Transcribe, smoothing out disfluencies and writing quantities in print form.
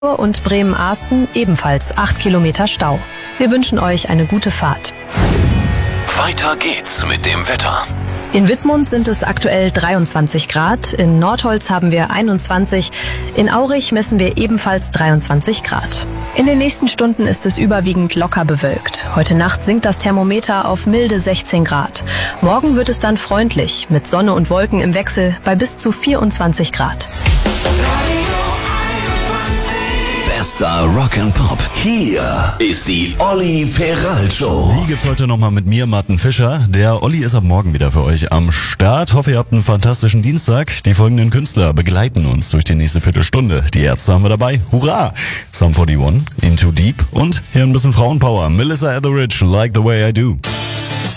Und Bremen-Arsten ebenfalls 8 Kilometer Stau. Wir wünschen euch eine gute Fahrt. Weiter geht's mit dem Wetter. In Wittmund sind es aktuell 23 Grad, in Nordholz haben wir 21, in Aurich messen wir ebenfalls 23 Grad. In den nächsten Stunden ist es überwiegend locker bewölkt. Heute Nacht sinkt das Thermometer auf milde 16 Grad. Morgen wird es dann freundlich, mit Sonne und Wolken im Wechsel bei bis zu 24 Grad. Bester Rock'n'Pop. Hier ist die Olli Peral Show. Die gibt's heute nochmal mit mir, Martin Fischer. Der Olli ist ab morgen wieder für euch am Start. Hoffe, ihr habt einen fantastischen Dienstag. Die folgenden Künstler begleiten uns durch die nächste Viertelstunde. Die Ärzte haben wir dabei. Hurra! Sum 41, Into Deep und hier ein bisschen Frauenpower. Melissa Etheridge, Like the Way I Do.